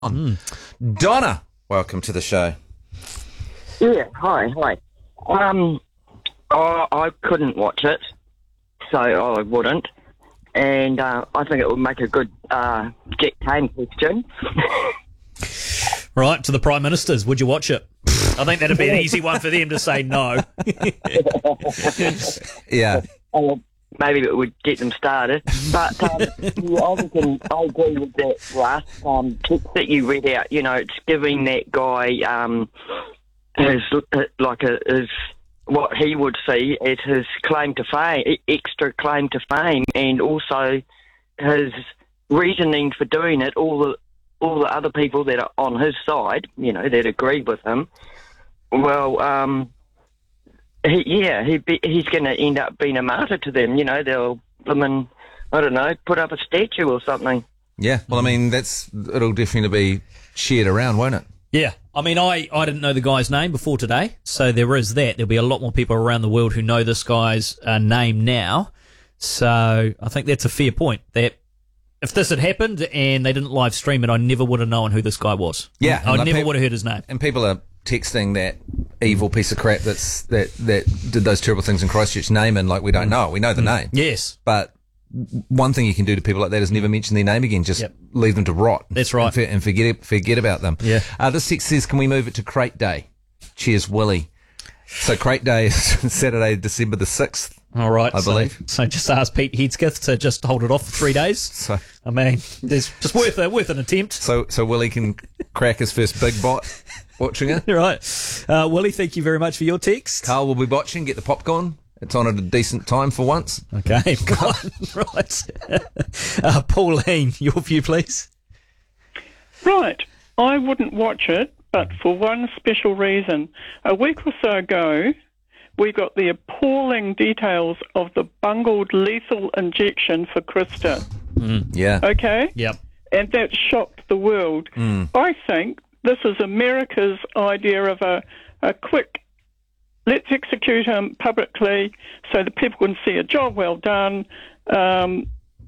Donna, welcome to the show. Yeah, hi. I couldn't watch it, so I wouldn't. And I think it would make a good Jack Kane question. Right, to the Prime Ministers, would you watch it? I think that'd be an easy one for them to say no. Yeah. Maybe it would get them started. But yeah, I agree with that last text that you read out. You know, it's giving that guy his what he would see as his claim to fame, extra claim to fame, and also his reasoning for doing it. All the other people that are on his side, you know, that agree with him. Well, he's going to end up being a martyr to them. You know, they'll, put up a statue or something. Yeah, well, I mean, it'll definitely be shared around, won't it? Yeah, I mean, I didn't know the guy's name before today, so there is that. There'll be a lot more people around the world who know this guy's name now. So I think that's a fair point, that if this had happened and they didn't live stream it, I never would have known who this guy was. Yeah. I never would have heard his name. And people are texting that evil piece of crap that did those terrible things in Christchurch name, and like, we don't know. We know the name. Yes. But one thing you can do to people like that is never mention their name again. Just leave them to rot. That's right. And forget about them. Yeah. This text says, can we move it to Crate Day? Cheers, Willie. So Crate Day is Saturday, December the 6th. All right. I believe. So just ask Pete Headscith to just hold it off for 3 days. So, I mean, it's just worth an attempt. So Willie can crack his first big bot watching it. Right. Willie, thank you very much for your text. Carl will be watching. Get the popcorn. It's on at a decent time for once. Okay. Right. Pauline, your view, please. Right. I wouldn't watch it, but for one special reason. A week or so ago, we got the appalling details of the bungled lethal injection for Krista. Yeah. Okay? Yep. And that shocked the world. I think this is America's idea of a quick, let's execute him publicly so that people can see a job well done. And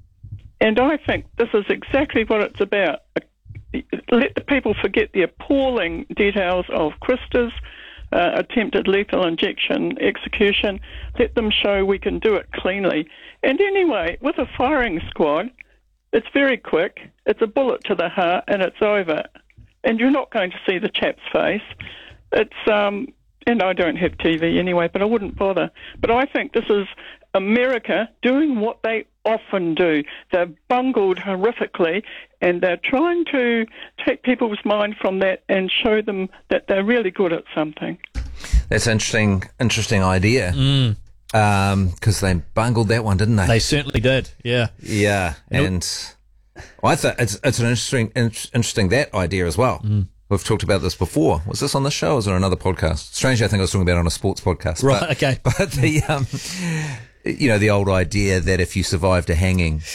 I think this is exactly what it's about. Let the people forget the appalling details of Krista's attempted lethal injection execution. Let them show we can do it cleanly. And anyway, with a firing squad, it's very quick. It's a bullet to the heart, and it's over. And you're not going to see the chap's face. It's and I don't have TV anyway, but I wouldn't bother. But I think this is America doing what they often do. They've bungled horrifically, and they're trying to take people's mind from that and show them that they're really good at something. That's an interesting idea. Because they bungled that one, didn't they? They certainly did. Yeah. Yeah, and I thought it's an interesting that idea as well. We've talked about this before. Was this on this show or was there another podcast? Strangely, I think I was talking about it on a sports podcast. Right, okay. But the old idea that if you survived a hanging,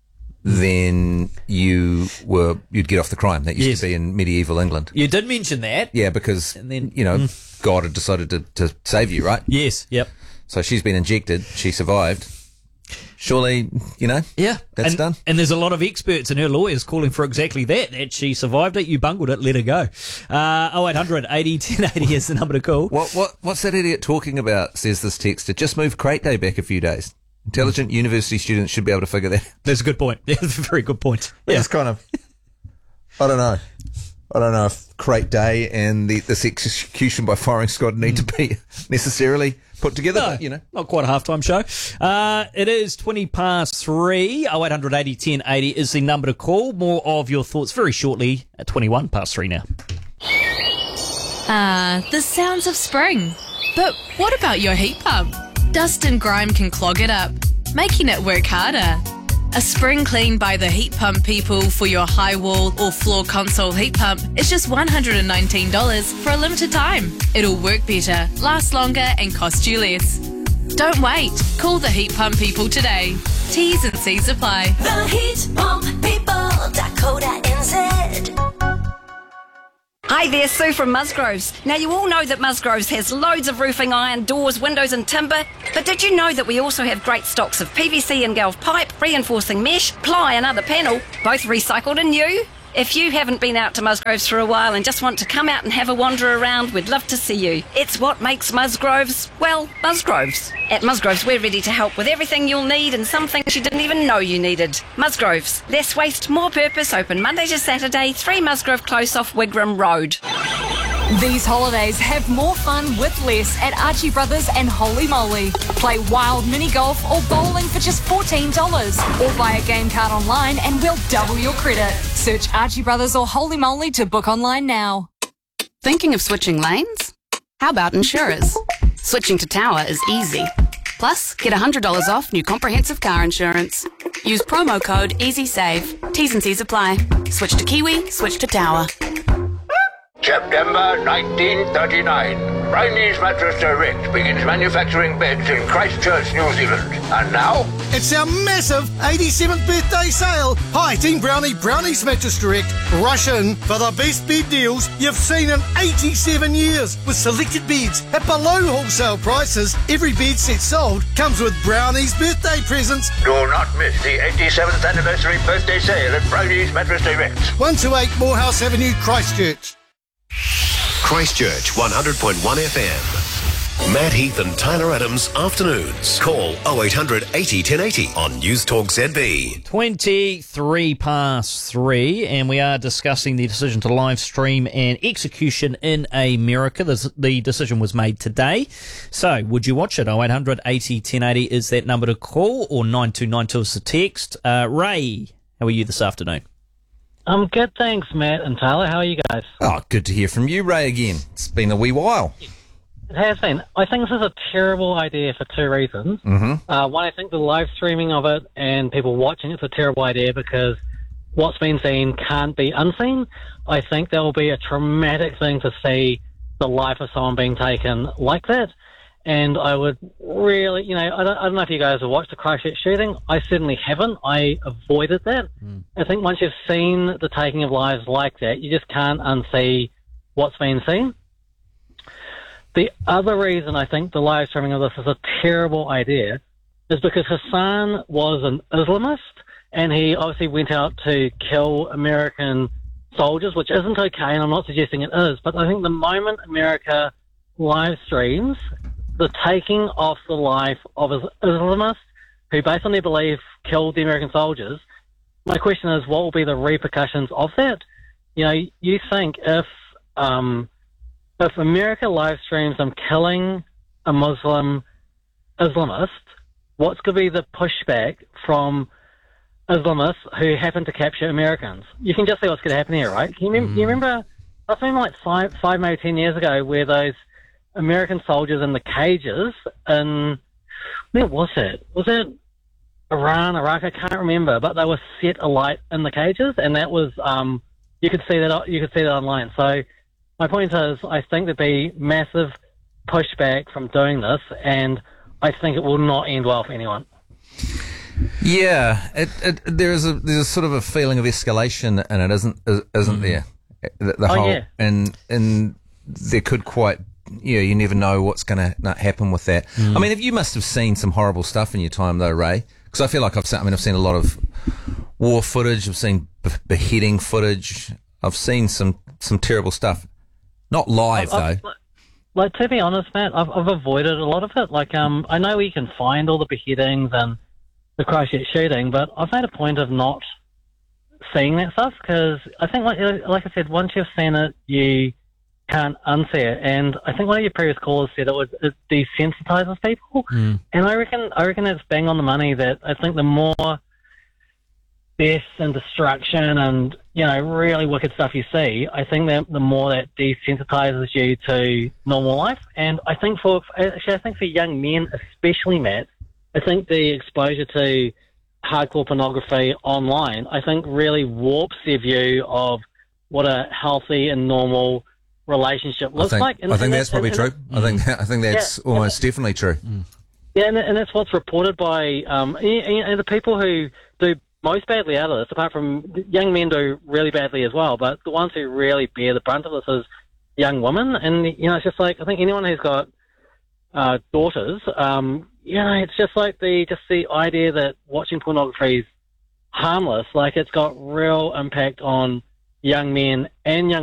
then you'd get off the crime. That used to be in medieval England. You did mention that. Yeah, because, God had decided to save you, right? Yes, yep. So she's been injected. She survived. Surely, that's done. And there's a lot of experts and her lawyers calling for exactly that she survived it, you bungled it, let her go. 0800 80 1080 is the number to call. What's that idiot talking about, says this texter? Just move Crate Day back a few days. Intelligent university students should be able to figure that out. That's a good point. Yeah, that's a very good point. Yeah. It's kind of, I don't know if Crate Day and this execution by firing squad need to be necessarily put together. No, not quite a halftime show. It is 20 past 3. 0800 80 1080 is the number to call. More of your thoughts very shortly at 21 past 3 now. The sounds of spring. But what about your heat pump? Dust and grime can clog it up, making it work harder. A spring clean by the heat pump people for your high wall or floor console heat pump is just $119 for a limited time. It'll work better, last longer and cost you less. Don't wait. Call the heat pump people today. T's and C's apply. The heat pump people.co.nz. Hi there, Sue from Musgroves. Now, you all know that Musgroves has loads of roofing iron, doors, windows and timber, but did you know that we also have great stocks of PVC and Galv pipe, reinforcing mesh, ply and other panel, both recycled and new? If you haven't been out to Musgroves for a while and just want to come out and have a wander around, we'd love to see you. It's what makes Musgroves, well, Musgroves. At Musgroves, we're ready to help with everything you'll need and some things you didn't even know you needed. Musgroves, less waste, more purpose, open Monday to Saturday, 3 Musgrove Close off Wigram Road. These holidays have more fun with less at Archie Brothers and Holy Moly. Play wild mini golf or bowling for just $14, or buy a game card online and we'll double your credit. Search Archie Brothers or Holy Moly to book online now. Thinking of switching lanes? How about insurers? Switching to Tower is easy. Plus, get $100 off new comprehensive car insurance. Use promo code EasySave. T's and C's apply. Switch to Kiwi, switch to Tower. September 1939. Briney's Mattress Direct begins manufacturing beds in Christchurch, New Zealand. And now? It's our massive 87th birthday sale. Hi, Team Brownie, Brownie's Mattress Direct. Rush in for the best bed deals you've seen in 87 years. With selected beds at below wholesale prices, every bed set sold comes with Brownie's birthday presents. Do not miss the 87th anniversary birthday sale at Briney's Mattress Direct. 128 Morehouse Avenue, Christchurch. Christchurch 100.1 FM. Matt Heath and Tyler Adams afternoons. Call 0800 80 1080 on News Talk ZB. 23 past 3, and we are discussing the decision to live stream an execution in America. The decision was made today. So, would you watch it? 0800 80 1080 is that number to call, or 9292 is the text. Ray, how are you this afternoon? I'm good, thanks, Matt and Tyler. How are you guys? Oh, good to hear from you, Ray, again. It's been a wee while. It has been. I think this is a terrible idea for two reasons. One, I think the live streaming of it and people watching it's a terrible idea because what's been seen can't be unseen. I think there will be a traumatic thing to see the life of someone being taken like that. And I would really, I don't know if you guys have watched the Christchurch shooting. I certainly haven't. I avoided that. I think once you've seen the taking of lives like that, you just can't unsee what's been seen. The other reason I think the live streaming of this is a terrible idea is because Hassan was an Islamist, and he obviously went out to kill American soldiers, which isn't okay, and I'm not suggesting it is. But I think the moment America live streams the taking off the life of Islamists who, based on their belief, killed the American soldiers, my question is, what will be the repercussions of that? You think if America live streams them killing a Muslim Islamist, what's going to be the pushback from Islamists who happen to capture Americans? You can just see what's going to happen here, right? You remember, that's been like five, maybe 10 years ago, where those American soldiers in the cages in, where was it? Was it Iran, Iraq? I can't remember, but they were set alight in the cages, and that was you could see that online. So my point is, I think there'd be massive pushback from doing this, and I think it will not end well for anyone. Yeah, there's a sort of a feeling of escalation, and it isn't there. The whole, yeah. and there could quite. Yeah, you never know what's going to happen with that. I mean, you must have seen some horrible stuff in your time, though, Ray. Because I feel like I've seen a lot of war footage. I've seen beheading footage. I've seen some terrible stuff. Not live, though. Like, to be honest, Matt, I've avoided a lot of it. Like, I know you can find all the beheadings and the Christchurch shooting, but I've made a point of not seeing that stuff because I think, like I said, once you've seen it, you can't unsee it. And I think one of your previous callers said it desensitizes people. And I reckon it's bang on the money that I think the more death and destruction and, really wicked stuff you see, I think that the more that desensitizes you to normal life. And I think for young men, especially, Matt, I think the exposure to hardcore pornography online, I think really warps their view of what a healthy and normal relationship looks like. I think that's probably true. I think that's almost definitely true. Yeah, and that's what's reported by and the people who do most badly out of this, apart from young men do really badly as well, but the ones who really bear the brunt of this is young women. And, it's just like, I think anyone who's got daughters, it's just like the idea that watching pornography is harmless, like it's got real impact on young men and young